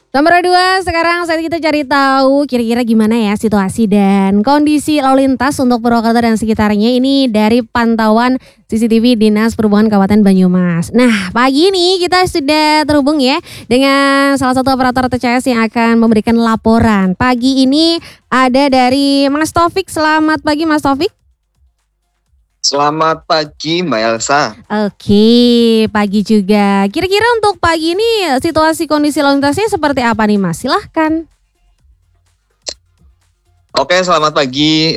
Nomor 2, sekarang saat kita cari tahu kira-kira gimana ya situasi dan kondisi lalu lintas untuk Purwokerto dan sekitarnya ini dari pantauan CCTV Dinas Perhubungan Kabupaten Banyumas. Nah, pagi ini kita sudah terhubung ya dengan salah satu operator TCS yang akan memberikan laporan. Pagi ini ada dari Mas Taufik. Selamat pagi Mas Taufik. Selamat pagi Mbak Elsa. Oke, pagi juga. Kira-kira untuk pagi ini situasi kondisi lalu lintasnya seperti apa nih Mas? Silahkan. Oke, selamat pagi.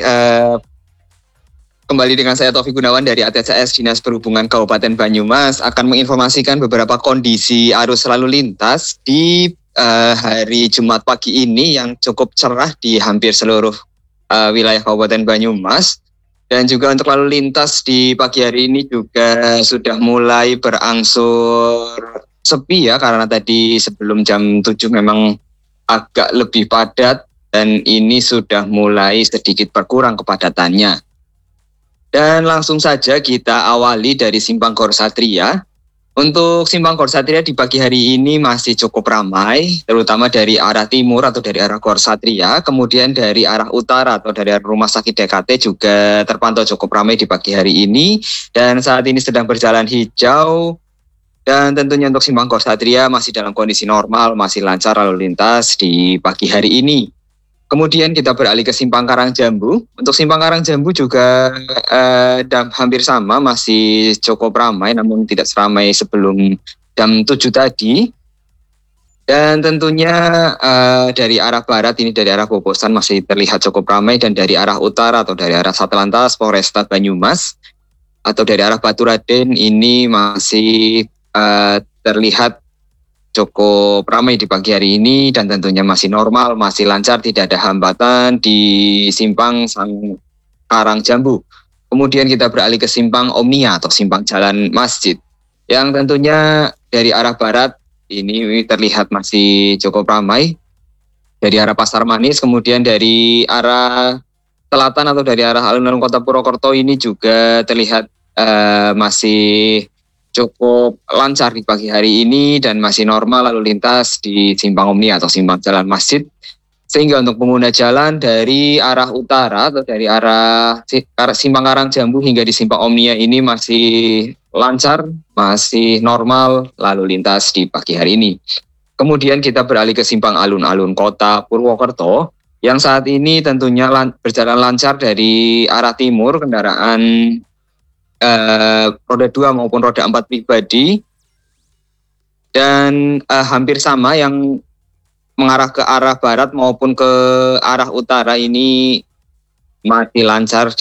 Kembali dengan saya Taufik Gunawan dari ATCS Dinas Perhubungan Kabupaten Banyumas akan menginformasikan beberapa kondisi arus lalu lintas di hari Jumat pagi ini yang cukup cerah di hampir seluruh wilayah Kabupaten Banyumas. Dan juga untuk lalu lintas di pagi hari ini juga sudah mulai berangsur sepi ya, karena tadi sebelum jam 7 memang agak lebih padat dan ini sudah mulai sedikit berkurang kepadatannya. Dan langsung saja kita awali dari Simpang Gor Satria. Untuk Simpang Gor Satria di pagi hari ini masih cukup ramai, terutama dari arah timur atau dari arah Gor Satria, kemudian dari arah utara atau dari arah Rumah Sakit DKT juga terpantau cukup ramai di pagi hari ini, dan saat ini sedang berjalan hijau, dan tentunya untuk Simpang Gor Satria masih dalam kondisi normal, masih lancar lalu lintas di pagi hari ini. Kemudian kita beralih ke Simpang Karangjambu. Untuk Simpang Karangjambu juga hampir sama, masih cukup ramai namun tidak seramai sebelum jam 7 tadi. Dan tentunya dari arah barat ini dari arah Bobosan masih terlihat cukup ramai, dan dari arah utara atau dari arah Satlantas Polresta Banyumas atau dari arah Baturaden ini masih terlihat cukup ramai di pagi hari ini, dan tentunya masih normal, masih lancar, tidak ada hambatan di Simpang Karangjambu. Kemudian kita beralih ke Simpang Omnia atau Simpang Jalan Masjid, yang tentunya dari arah barat ini terlihat masih cukup ramai dari arah Pasar Manis. Kemudian dari arah selatan atau dari arah alun-alun Kota Purwokerto ini juga terlihat masih cukup lancar di pagi hari ini dan masih normal lalu lintas di Simpang Omnia atau Simpang Jalan Masjid. Sehingga untuk pengguna jalan dari arah utara atau dari arah Simpang Karangjambu hingga di Simpang Omnia ini masih lancar, masih normal lalu lintas di pagi hari ini. Kemudian kita beralih ke Simpang Alun-alun Kota Purwokerto yang saat ini tentunya berjalan lancar dari arah timur, kendaraan roda 2 maupun roda 4 pribadi, dan hampir sama yang mengarah ke arah barat maupun ke arah utara ini masih lancar